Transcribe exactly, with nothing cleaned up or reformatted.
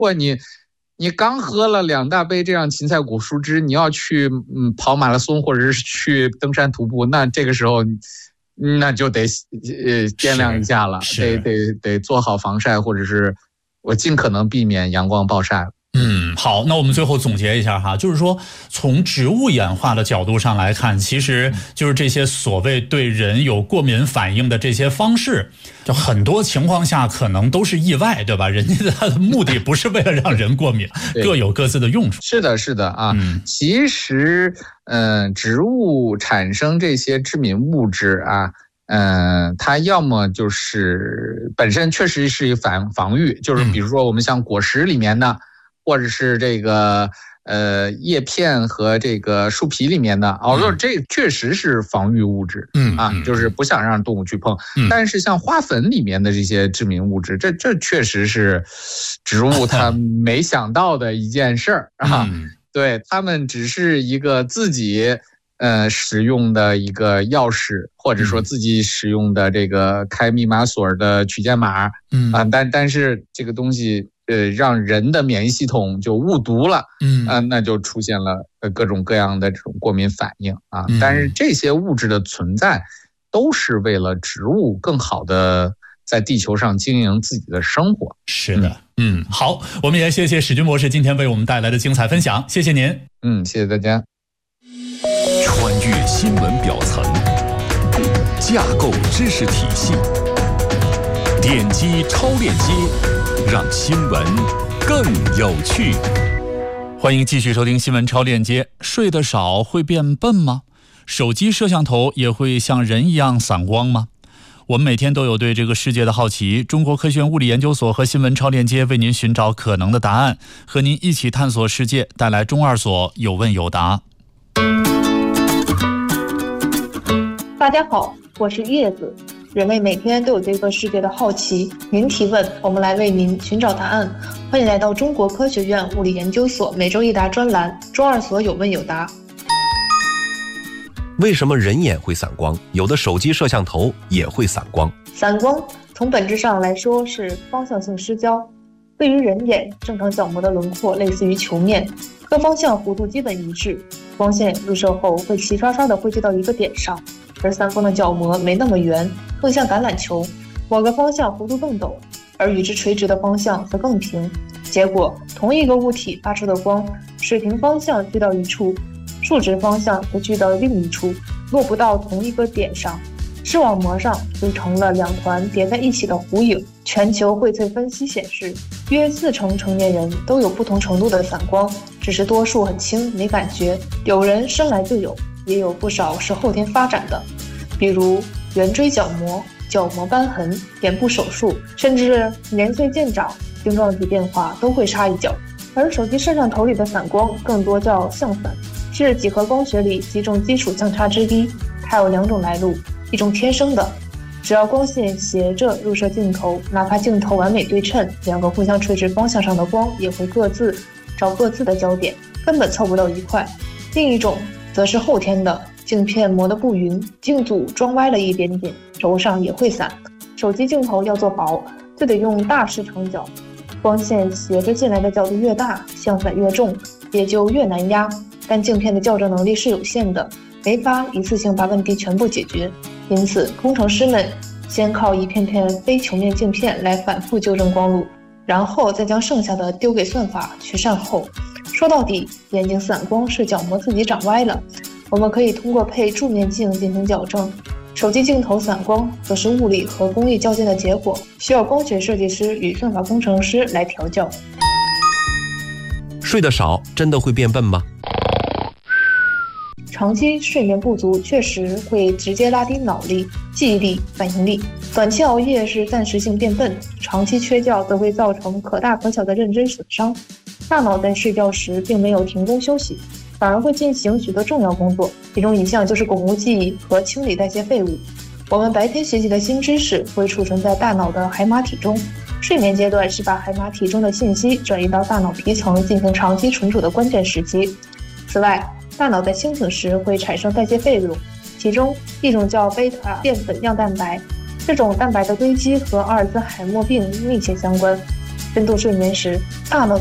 果你你刚喝了两大杯这样芹菜果蔬汁，你要去嗯跑马拉松或者是去登山徒步，那这个时候那就得呃掂量一下了，得得得做好防晒，或者是我尽可能避免阳光暴晒。 嗯，好，那我们最后总结一下哈，就是说从植物演化的角度上来看，其实就是这些所谓对人有过敏反应的这些方式，就很多情况下可能都是意外，对吧？人家的目的不是为了让人过敏，各有各自的用处。 是的，是的啊。嗯、其实，嗯、呃，植物产生这些致敏物质啊。嗯、呃，它要么就是本身确实是反防御，就是比如说我们像果实里面的。或者是这个呃叶片和这个树皮里面的，哦，这确实是防御物质，嗯啊，就是不想让动物去碰。嗯、但是像花粉里面的这些致敏物质，这这确实是植物它没想到的一件事儿啊。嗯、对，他们只是一个自己呃使用的一个钥匙，或者说自己使用的这个开密码锁的取件码，嗯啊，但但是这个东西。呃，让人的免疫系统就误读了，嗯啊、呃，那就出现了各种各样的这种过敏反应啊。嗯、但是这些物质的存在，都是为了植物更好的在地球上经营自己的生活。 是的，嗯，嗯好，我们也谢谢史军博士今天为我们带来的精彩分享，谢谢您。 嗯，谢谢大家。 穿越新闻表层，架构知识体系，点击超链接。让新闻更有趣。 欢迎继续收听新闻超链接。睡得少会变笨吗？手机摄像头也会像人一样散光吗？我们每天都有对这个世界的好奇，中国科学院物理研究所和新闻超链接为您寻找可能的答案，和您一起探索世界，带来中二所有问有答。 大家好，我是叶子。人类每天都有对这个世界的好奇，您提问，我们来为您寻找答案。欢迎来到中国科学院物理研究所每周一答专栏，中二所有问有答。 为什么人眼会散光？有的手机摄像头也会散光。 散光从本质上来说是方向性失焦。对于人眼，正常角膜的轮廓类似于球面，各方向弧度基本一致，光线入射后会齐刷刷地汇聚到一个点上。而散光的角膜没那么圆，更像橄榄球，某个方向弧度更陡，而与之垂直的方向则更平。结果，同一个物体发出的光，水平方向聚到一处，竖直方向则聚到另一处，落不到同一个点上。视网膜上就成了两团叠在一起的弧影。全球荟萃分析显示，约四成成年人都有不同程度的散光，只是多数很轻，没感觉。有人生来就有，也有不少是后天发展的，比如圆锥角膜、角膜瘢痕、眼部手术，甚至年岁渐长，晶状体变化都会插一脚。而手机摄像头里的散光更多叫相散，是几何光学里几种基础相差之一。它有两种来路，一种天生的，只要光线斜着入射镜头，哪怕镜头完美对称，两个互相垂直方向上的光也会各自找各自的焦点，根本凑不到一块。另一种则是后天的，镜片磨得不匀，镜组装歪了一点点，轴上也会散。手机镜头要做薄，就得用大视长角，光线斜着进来的角度越大，相散越重，也就越难压。但镜片的校正能力是有限的，没法一次性把问题全部解决，因此工程师们先靠一片片非球面镜片来反复纠正光路，然后再将剩下的丢给算法去善后。说到底，眼睛散光是角膜自己长歪了，我们可以通过配柱面镜进行矫正。手机镜头散光则是物理和工艺较劲的结果，需要光学设计师与算法工程师来调教。 睡得少真的会变笨吗？ 长期睡眠不足确实会直接拉低脑力、记忆力、反应力。短期熬夜是暂时性变笨，长期缺觉则会造成可大可小的认知损伤。大脑在睡觉时并没有停工休息，反而会进行许多重要工作，其中一项就是巩固记忆和清理代谢废物。我们白天学习的新知识会储存在大脑的海马体中，睡眠阶段是把海马体中的信息转移到大脑皮层进行长期存储的关键时期。此外，大脑在清醒时会产生代谢废物，其中一种叫贝塔淀粉样蛋白，这种蛋白的堆积和阿尔兹海默病密切相关。 深度睡眠时，大脑